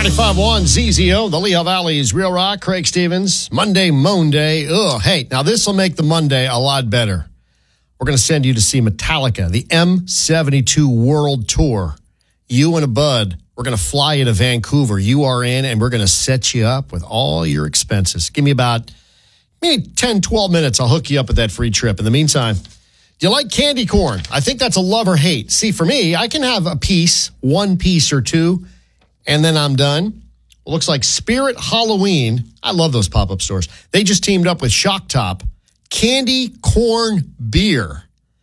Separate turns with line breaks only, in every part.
95.1 ZZO, the Lehigh Valley's Real Rock, Craig Stevens, Monday. Ugh, hey, now this will make the Monday a lot better. We're going to send you to see Metallica, the M72 World Tour. You and a bud, we're going to fly you to Vancouver. You are in, and we're going to set you up with all your expenses. Give me about maybe 10, 12 minutes. I'll hook you up with that free trip. In the meantime, do you like candy corn? I think that's a love or hate. See, for me, I can have a piece, one piece or two, and then I'm done. It looks like Spirit Halloween. I love those pop-up stores. They just teamed up with Shock Top. Candy corn beer.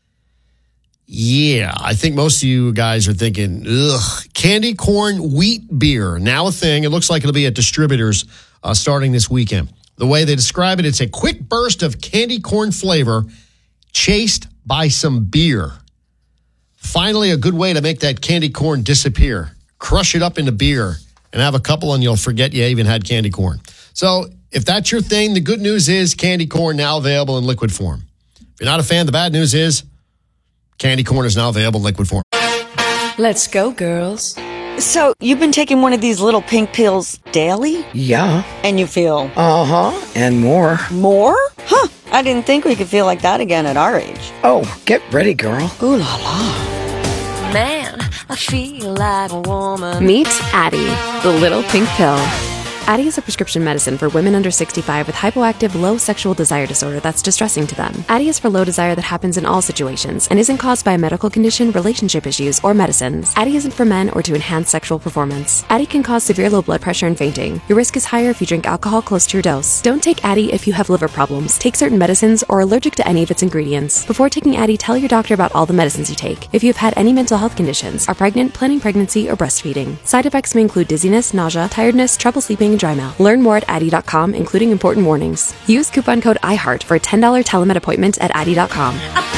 Yeah, I think most of you guys are thinking, ugh, candy corn wheat beer. Now a thing. It looks like it'll be at distributors starting this weekend. The way they describe it, it's a quick burst of candy corn flavor chased by some beer. Finally, a good way to make that candy corn disappear. Crush it up into beer and have a couple and you'll forget you even had candy corn. So if that's your thing, the good news is candy corn now available in liquid form. If you're not a fan, the bad news is candy corn is now available in liquid form.
Let's go, girls.
So, you've been taking one of these little pink pills daily?
Yeah.
And you feel?
Uh-huh. And more.
More? Huh. I didn't think we could feel like that again at our age.
Oh, get ready, girl.
Ooh la la.
Man, I feel like a woman.
Meet Addyi, the little pink pill. Addyi is a prescription medicine for women under 65 with hypoactive low sexual desire disorder that's distressing to them. Addyi is for low desire that happens in all situations and isn't caused by a medical condition, relationship issues, or medicines. Addyi isn't for men or to enhance sexual performance. Addyi can cause severe low blood pressure and fainting. Your risk is higher if you drink alcohol close to your dose. Don't take Addyi if you have liver problems, take certain medicines, or are allergic to any of its ingredients. Before taking Addyi, tell your doctor about all the medicines you take. If you have had any mental health conditions, are pregnant, planning pregnancy, or breastfeeding. Side effects may include dizziness, nausea, tiredness, trouble sleeping, and dry mouth. Learn more at Addyi.com, including important warnings. Use coupon code IHEART for a $10 telemed appointment at Addyi.com.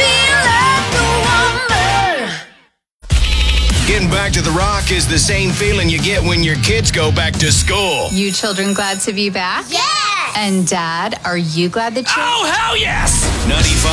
Getting back to the Rock is the same feeling you get when your kids go back to school.
You children glad to be back?
Yeah!
And Dad, are you glad that you're...
Oh, hell yes! 95.